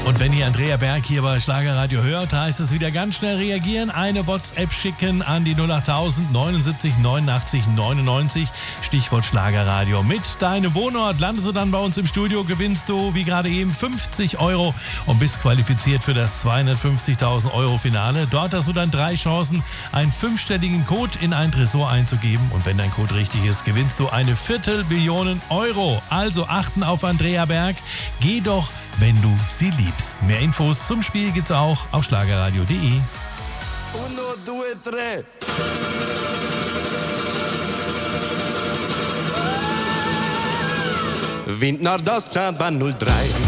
Und wenn ihr Andrea Berg hier bei Schlagerradio hört, heißt es wieder ganz schnell reagieren. Eine WhatsApp schicken an die 08000 79 89 99. Stichwort Schlagerradio. Mit deinem Wohnort landest du dann bei uns im Studio, gewinnst du, wie gerade eben, 50 € und bist qualifiziert für das 250.000 € Finale. Dort hast du dann 3 Chancen, einen 5-stelligen Code in ein Tresor einzugeben. Und wenn dein Code richtig ist, gewinnst du eine 250.000 €. Also achten auf Andrea Berg. Geh doch, wenn du sie liebst. Mehr Infos zum Spiel gibt's auch auf schlagerradio.de. 1, 2, 3. Wind Nordoststadtbahn 03.